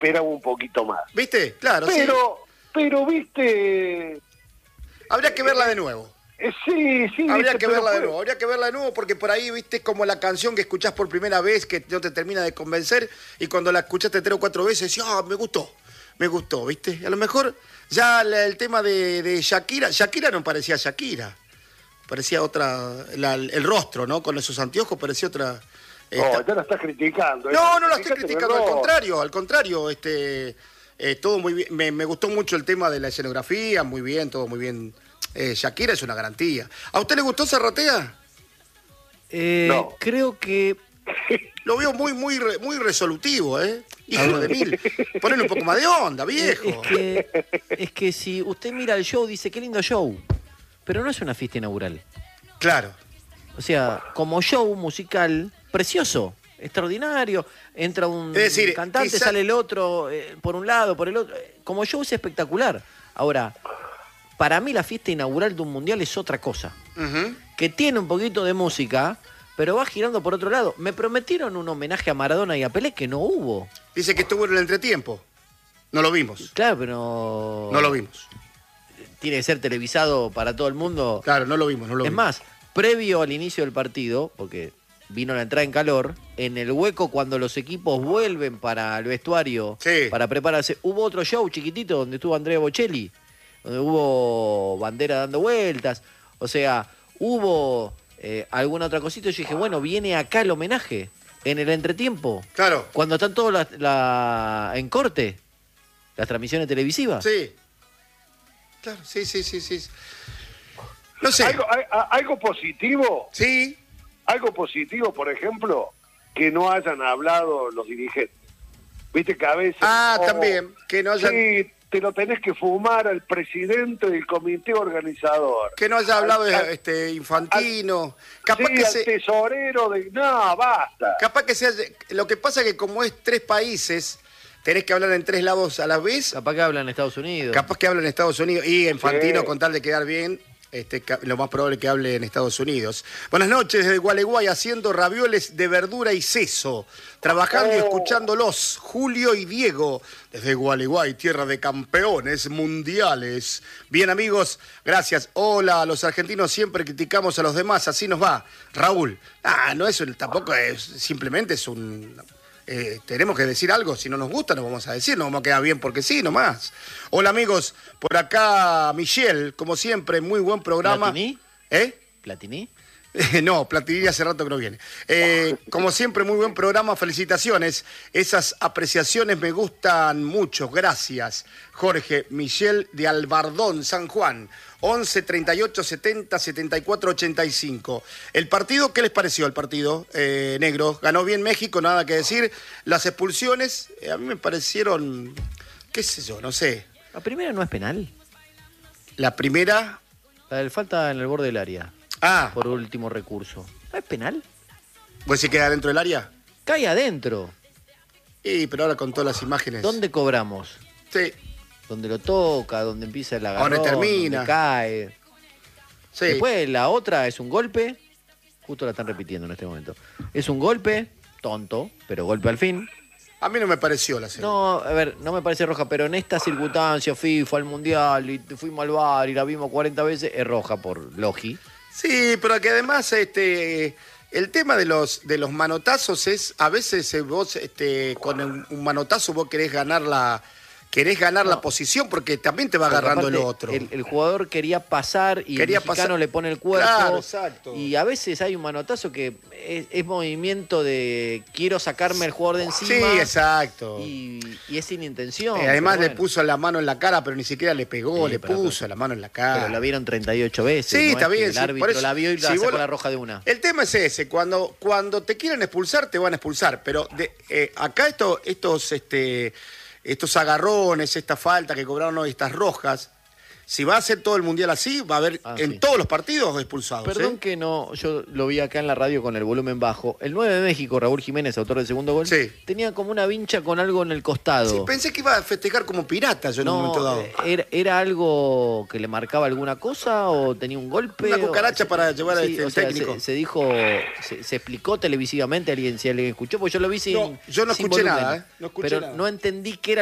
esperaba un poquito más. ¿Viste? Claro, Pero viste... Habría que verla de nuevo. Sí, Habría que verla de nuevo, porque por ahí, viste, es como la canción que escuchás por primera vez, que no te termina de convencer, y cuando la escuchaste 3 o 4 veces, decís, me gustó, viste. A lo mejor ya el tema de Shakira no parecía Shakira, parecía otra, el rostro, ¿no? Con esos anteojos parecía otra... ya la estás criticando. No la estoy criticando, al contrario, todo muy bien. Me gustó mucho el tema de la escenografía, muy bien, todo muy bien. Shakira es una garantía. ¿A usted le gustó Zarratea? No. Creo que... Lo veo muy resolutivo, ¿eh? Hijo de mil. Ponle un poco más de onda, viejo. Es que si usted mira el show, dice, qué lindo show. Pero no es una fiesta inaugural. Claro. O sea, como show musical, precioso, extraordinario. Entra un cantante, sale el otro, por un lado, por el otro. Como show es espectacular. Ahora... Para mí la fiesta inaugural de un mundial es otra cosa. Uh-huh. Que tiene un poquito de música, pero va girando por otro lado. Me prometieron un homenaje a Maradona y a Pelé que no hubo. Dice que estuvo en el entretiempo. No lo vimos. Claro, pero... No lo vimos. Tiene que ser televisado para todo el mundo. Claro, no lo vimos. Es más, previo al inicio del partido, porque vino la entrada en calor, en el hueco cuando los equipos vuelven para el vestuario, para prepararse, hubo otro show chiquitito donde estuvo Andrea Bocelli, donde hubo bandera dando vueltas, o sea, hubo alguna otra cosita. Yo dije, bueno, viene acá el homenaje, en el entretiempo. Claro. Cuando están todos en corte, las transmisiones televisivas. Sí. Claro, sí. No sé. ¿Algo positivo? Sí. Algo positivo, por ejemplo, que no hayan hablado los dirigentes. Viste que a veces... también, que no hayan... Sí, te lo tenés que fumar al presidente del comité organizador. Que no haya hablado Infantino. Capaz que al tesorero de... No, basta. Capaz que sea... Lo que pasa es que como es 3 países, tenés que hablar en 3 lados a la vez. Capaz que hablan en Estados Unidos. Capaz que hablan en Estados Unidos. Y Infantino, con tal de quedar bien, lo más probable es que hable en Estados Unidos. Buenas noches desde Gualeguay, haciendo ravioles de verdura y seso. Trabajando y escuchándolos, Julio y Diego, desde Gualeguay, tierra de campeones mundiales. Bien, amigos, gracias. Hola, los argentinos siempre criticamos a los demás, así nos va. Raúl, no es tampoco es, simplemente es un... tenemos que decir algo, si no nos gusta nos vamos a decir, nos vamos a quedar bien porque sí, nomás. Hola, amigos, por acá Michelle, como siempre, muy buen programa. ¿Platini? ¿Platini? No, Platini hace rato que no viene. Como siempre, muy buen programa, felicitaciones. Esas apreciaciones me gustan mucho, gracias. Jorge, Michelle de Albardón, San Juan, 11 38 70 74 85. El partido, ¿qué les pareció el partido, negro? Ganó bien México, nada que decir. Las expulsiones, a mí me parecieron, qué sé yo, no sé. ¿La primera no es penal? La primera... La del falta en el borde del área. Por último recurso. ¿No es penal? ¿Pues si queda dentro del área? Cae adentro. Pero ahora con todas las imágenes... ¿Dónde cobramos? Sí. Donde lo toca, donde empieza el agarrón, donde termina, donde cae. Sí. Después la otra es un golpe, justo la están repitiendo en este momento. Es un golpe, tonto, pero golpe al fin. A mí no me pareció la segunda. No, a ver, no me parece roja, pero en esta circunstancia fui al Mundial y fuimos al bar y la vimos 40 veces, es roja por Logi. Sí, pero que además el tema de los manotazos es, a veces vos con un manotazo vos querés ganar la posición porque también te va agarrando el otro. El jugador quería pasar y el mexicano le pone el cuerpo. Claro, exacto. Y a veces hay un manotazo que es movimiento de quiero sacarme el jugador de encima. Sí, exacto. Y es sin intención. Además le puso la mano en la cara, pero ni siquiera le pegó, le puso la mano en la cara. Pero la vieron 38 veces. Sí, ¿no? está bien. El árbitro la vio y la sacó la roja de una. El tema es ese, cuando te quieren expulsar, te van a expulsar. Pero acá estos agarrones, esta falta que cobraron hoy, estas rojas, Si va a ser todo el Mundial así, va a haber en todos los partidos expulsados. Perdón que no, yo lo vi acá en la radio con el volumen bajo. El 9 de México, Raúl Jiménez, autor del segundo gol, tenía como una vincha con algo en el costado. Sí, pensé que iba a festejar como pirata yo en un momento dado. ¿Era algo que le marcaba alguna cosa o tenía un golpe? Una cucaracha para llevar a este técnico. Se dijo, se explicó televisivamente, si alguien escuchó, porque yo lo vi sin. No, yo no escuché nada, no escuché pero nada. no entendí qué era